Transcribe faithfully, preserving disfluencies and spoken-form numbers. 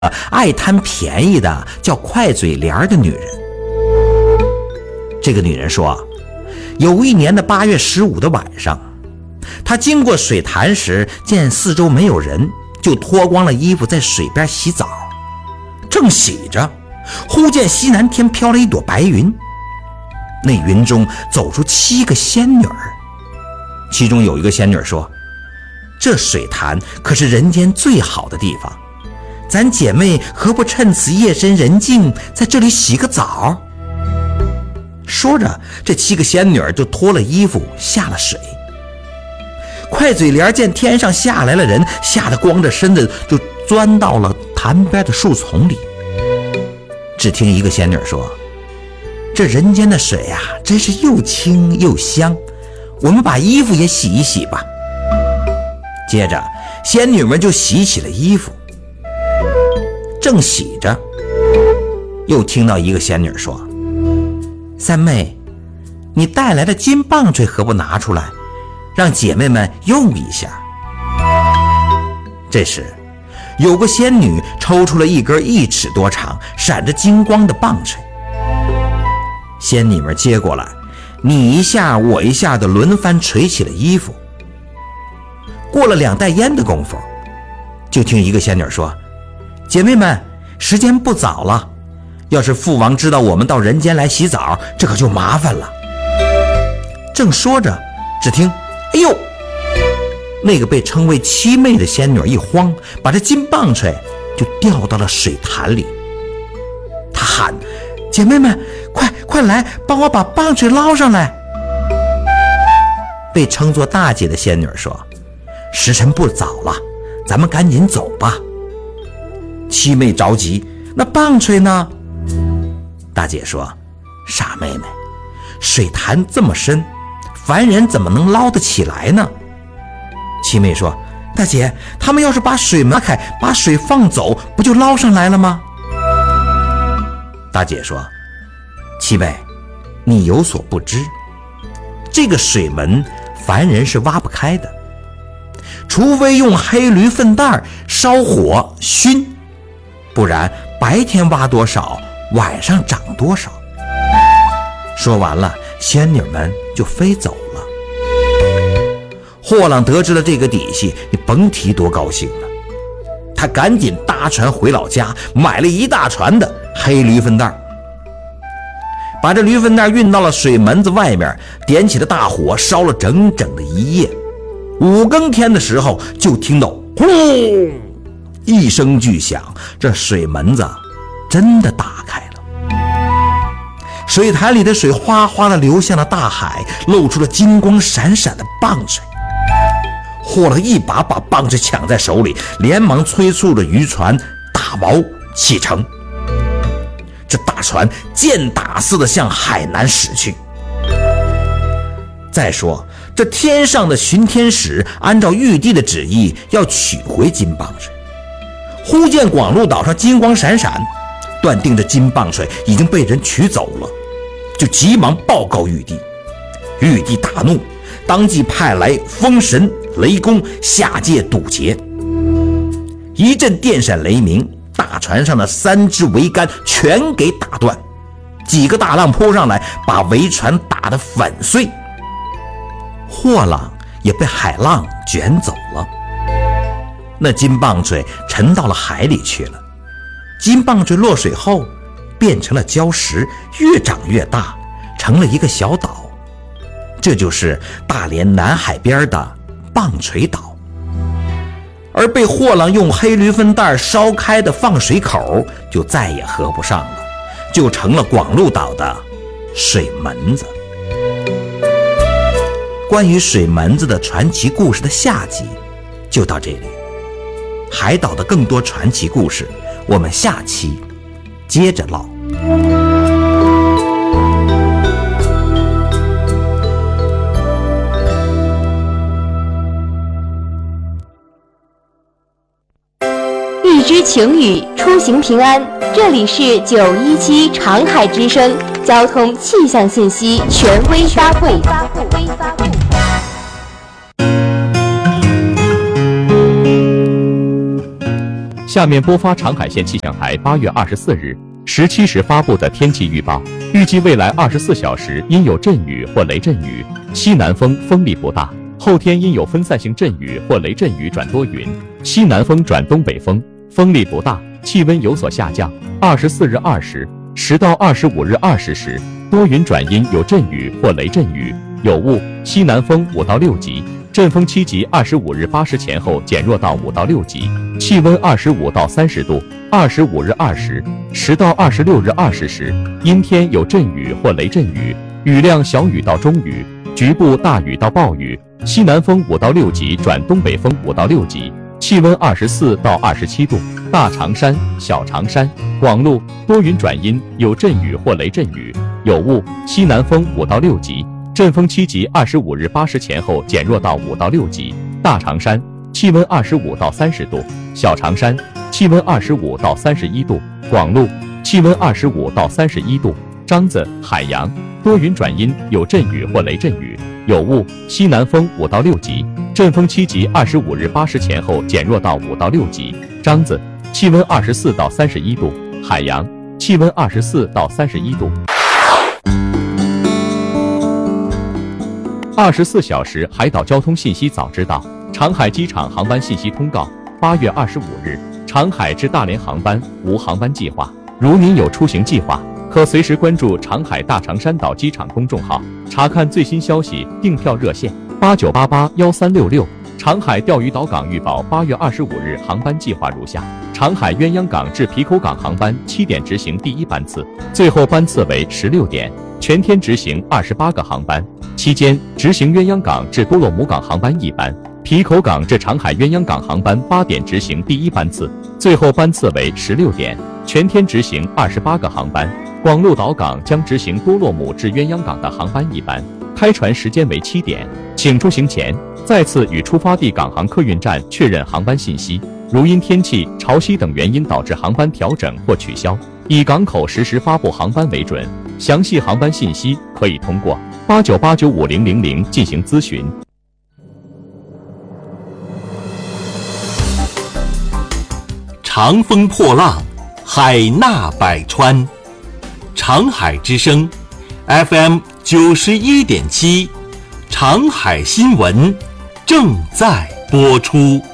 爱贪便宜的叫快嘴莲的女人。这个女人说，有一年的八月十五的晚上，她经过水潭时，见四周没有人，就脱光了衣服在水边洗澡。正洗着，忽见西南天飘了一朵白云，那云中走出七个仙女儿。其中有一个仙女说，这水潭可是人间最好的地方，咱姐妹何不趁此夜深人静，在这里洗个澡？说着，这七个仙女儿就脱了衣服下了水。快嘴莲见天上下来了人，吓得光着身子就钻到了潭边的树丛里。只听一个仙女说，这人间的水啊，真是又清又香，我们把衣服也洗一洗吧。接着仙女们就洗起了衣服。正洗着，又听到一个仙女说，三妹，你带来的金棒槌何不拿出来，让姐妹们用一下？这时有个仙女抽出了一根一尺多长、闪着金光的棒槌，仙女们接过来，你一下我一下的轮番捶起了衣服。过了两袋烟的功夫，就听一个仙女说，姐妹们，时间不早了，要是父王知道我们到人间来洗澡，这可就麻烦了。正说着，只听哎呦，那个被称为七妹的仙女一慌，把这金棒槌就掉到了水潭里。她喊，姐妹们，快快来帮我把棒槌捞上来。被称作大姐的仙女说，时辰不早了，咱们赶紧走吧。七妹着急，那棒槌呢？大姐说，傻妹妹，水潭这么深，凡人怎么能捞得起来呢？七妹说，大姐，他们要是把水门开，把水放走，不就捞上来了吗？大姐说，七妹，你有所不知，这个水门凡人是挖不开的，除非用黑驴粪蛋烧火熏，不然白天挖多少，晚上长多少。说完了，仙女们就飞走了。霍朗得知了这个底细，你甭提多高兴了。他赶紧搭船回老家，买了一大船的黑驴粪蛋，把这驴粪蛋运到了水门子外面，点起了大火，烧了整整的一夜。五更天的时候，就听到轰一声巨响，这水门子真的打开了，水潭里的水哗哗地流向了大海，露出了金光闪闪的棒槌。霍朗一把把棒槌抢在手里，连忙催促着渔船打锚启程。这大船箭打似的向海南驶去。再说这天上的巡天使按照玉帝的旨意要取回金棒槌，忽见广鹿岛上金光闪闪，断定这金棒槌已经被人取走了，就急忙报告玉帝。玉帝大怒，当即派来风神雷公下界堵截。一阵电闪雷鸣，大船上的三支桅杆全给打断，几个大浪扑上来，把桅船打得粉碎。霍朗也被海浪卷走了，那金棒槌沉到了海里去了。金棒槌落水后变成了礁石，越长越大，成了一个小岛。这就是大连南海边的棒槌岛。而被霍朗用黑驴粪蛋烧开的放水口就再也合不上了，就成了广鹿岛的水门子。关于水门子的传奇故事的下集就到这里，海岛的更多传奇故事我们下期接着唠。 预知晴雨，出行平安。这里是九一七长海之声交通气象信息权威发布。 下面播发长海县气象台八月二十四日十七时发布的天气预报，预计未来二十四小时因有阵雨或雷阵雨，西南风，风力不大。后天因有分散性阵雨或雷阵雨转多云，西南风转东北风，风力不大，气温有所下降。二十四日二时时到二十五日二十时，多云转阴，有阵雨或雷阵雨，有雾，西南风五到六级，阵风七级。二十五日八时前后减弱到五到六级，气温二十五到三十度。二十五日二时时到二十六日二十时，阴天有阵雨或雷阵雨，雨量小雨到中雨，局部大雨到暴雨，西南风五到六级转东北风五到六级，气温二十四到二十七度。大长山、小长山、广路多云转阴，有阵雨或雷阵雨，有雾，西南风五到六级，阵风七级。二十五日八时前后减弱到五到六级。大长山气温二十五到三十度，小长山气温二十五到三十一度，广路气温二十五到三十一度。张子、海洋多云转阴，有阵雨或雷阵雨，有雾，西南风五到六级，阵风七级。二十五日八时前后减弱到五到六级。张子气温二十四到三十一度，海洋气温二十四到三十一度。二十四小时海岛交通信息早知道，长海机场航班信息通告：八月二十五日，长海至大连航班无航班计划。如您有出行计划，可随时关注长海大长山岛机场公众号，查看最新消息。订票热线：八九八八幺三六六。长海钓鱼岛港预报：八月二十五日航班计划如下：长海鸳鸯港至皮口港航班七点执行第一班次，最后班次为十六点，全天执行二十八个航班，期间执行鸳鸯港至多洛姆港航班一班，皮口港至长海鸳鸯港航班八点执行第一班次，最后班次为十六点，全天执行二十八个航班。广鹿岛港将执行多洛姆至鸳鸯港的航班一班，开船时间为七点，请出行前再次与出发地港航客运站确认航班信息。如因天气、潮汐等原因导致航班调整或取消，以港口实时发布航班为准。详细航班信息可以通过八九八九五零零零进行咨询。 长风破浪，海纳百川。长海之声 F M 九十一点七，长海新闻正在播出。